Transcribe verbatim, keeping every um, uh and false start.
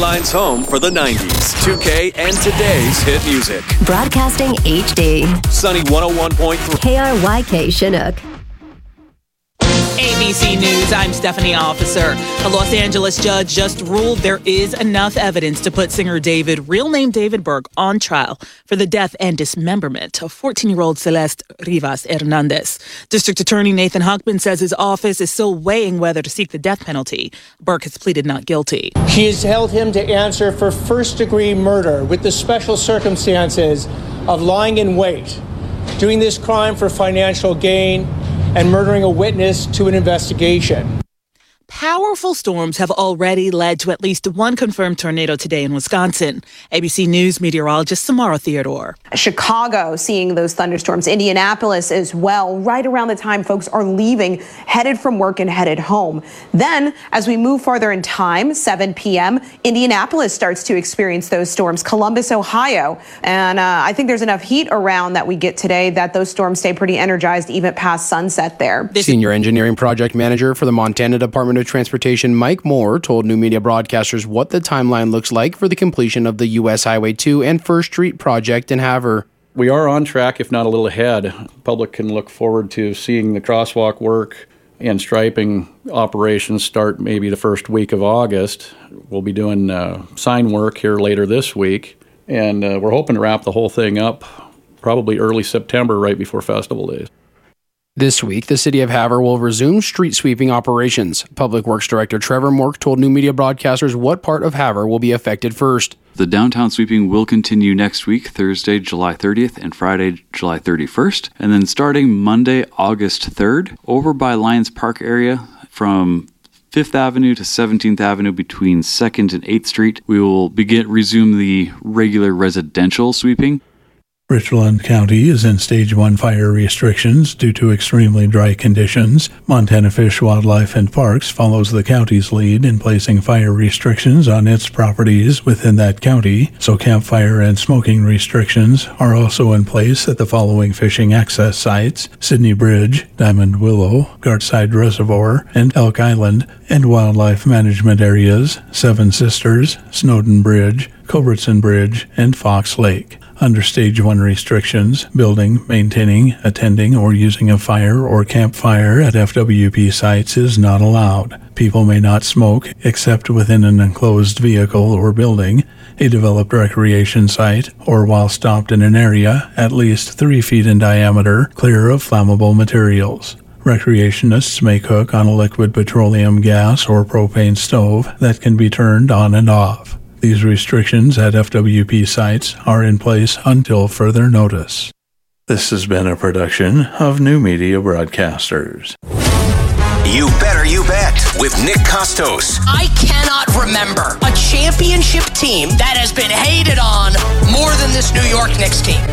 Online's home for the nineties, two K, and today's hit music. Broadcasting H D. Sunny one oh one point three. K R Y K Chinook. A B C News, I'm Stephanie Officer. A Los Angeles judge just ruled there is enough evidence to put singer David, real name David Berg, on trial for the death and dismemberment of fourteen-year-old Celeste Rivas Hernandez. District Attorney Nathan Huckman says his office is still weighing whether to seek the death penalty. Berg has pleaded not guilty. He has held him to answer for first-degree murder with the special circumstances of lying in wait, doing this crime for financial gain, and murdering a witness to an investigation. Powerful storms have already led to at least one confirmed tornado today in Wisconsin. A B C News meteorologist Samara Theodore. Chicago seeing those thunderstorms. Indianapolis as well, right around the time folks are leaving, headed from work and headed home. Then, as we move farther in time, seven p.m., Indianapolis starts to experience those storms. Columbus, Ohio. And uh, I think there's enough heat around that we get today that those storms stay pretty energized even past sunset there. Senior Engineering Project Manager for the Montana Department of Transportation, Mike Moore, told New Media Broadcasters what the timeline looks like for the completion of the U S Highway two and First Street project in Havre. We are on track, if not a little ahead. The public can look forward to seeing the crosswalk work and striping operations start maybe the first week of August. We'll be doing uh, sign work here later this week, and uh, we're hoping to wrap the whole thing up probably early September, right before Festival Days. This week, the city of Havre will resume street sweeping operations. Public Works Director Trevor Mork told New Media Broadcasters what part of Havre will be affected first. The downtown sweeping will continue next week, Thursday, July thirtieth, and Friday, July thirty-first. And then starting Monday, August third, over by Lions Park area from Fifth Avenue to seventeenth Avenue between second and eighth Street, we will begin resume the regular residential sweeping. Richland County is in Stage one fire restrictions due to extremely dry conditions. Montana Fish, Wildlife, and Parks follows the county's lead in placing fire restrictions on its properties within that county, so campfire and smoking restrictions are also in place at the following fishing access sites: Sydney Bridge, Diamond Willow, Gartside Reservoir, and Elk Island, and wildlife management areas: Seven Sisters, Snowden Bridge, Culbertson Bridge, and Fox Lake. Under Stage one restrictions, building, maintaining, attending, or using a fire or campfire at F W P sites is not allowed. People may not smoke except within an enclosed vehicle or building, a developed recreation site, or while stopped in an area at least three feet in diameter, clear of flammable materials. Recreationists may cook on a liquid petroleum gas or propane stove that can be turned on and off. These restrictions at F W P sites are in place until further notice. This has been a production of New Media Broadcasters. You Better You Bet with Nick Costos. I cannot remember a championship team that has been hated on more than this New York Knicks team.